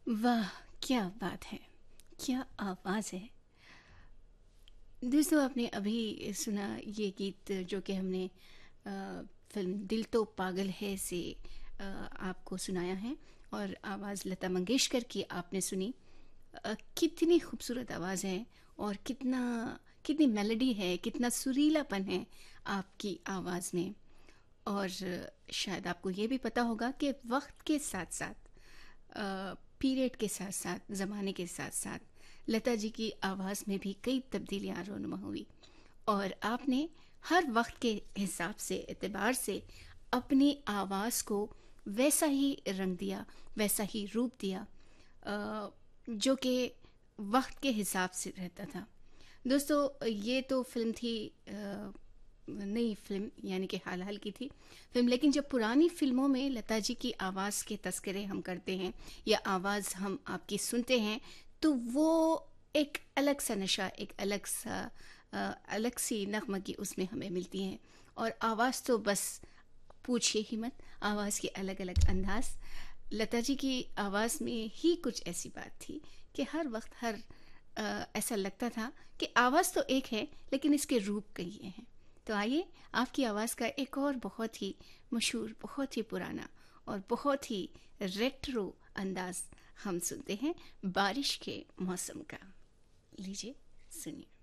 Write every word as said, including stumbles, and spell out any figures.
वाह! क्या बात है! क्या आवाज़ है! दोस्तों आपने अभी सुना ये गीत जो कि हमने अ, फ़िल्म दिल तो पागल है से अ, आपको सुनाया है और आवाज़ लता मंगेशकर की आपने सुनी। अ, कितनी खूबसूरत आवाज़ है और कितना कितनी मेलोडी है, कितना सुरीलापन है आपकी आवाज़ में। और शायद आपको ये भी पता होगा कि वक्त के साथ साथ पीरियड के साथ साथ ज़माने के साथ साथ लता जी की आवाज़ में भी कई तब्दीलियाँ रोनुमा हुई और आपने हर वक्त के हिसाब से एतबार से अपनी आवाज़ को वैसा ही रंग दिया, वैसा ही रूप दिया अ, जो कि वक्त के हिसाब से रहता था। दोस्तों ये तो फिल्म थी अ, नई फिल्म यानी कि हाल हाल की थी फिल्म, लेकिन जब पुरानी फिल्मों में लता जी की आवाज़ के तस्करे हम करते हैं या आवाज़ हम आपकी सुनते हैं तो वो एक अलग सा नशा, एक अलग सा अ, अलग सी नगमगी उसमें हमें मिलती हैं। और आवाज़ तो बस पूछिए ही मत, आवाज़ के अलग अलग अंदाज। लता जी की आवाज़ में ही कुछ ऐसी बात थी कि हर वक्त हर अ, ऐसा लगता था कि आवाज़ तो एक है लेकिन इसके रूप कई हैं। तो आइए आपकी आवाज़ का एक और बहुत ही मशहूर, बहुत ही पुराना और बहुत ही रेट्रो अंदाज हम सुनते हैं बारिश के मौसम का। लीजिए सुनिए।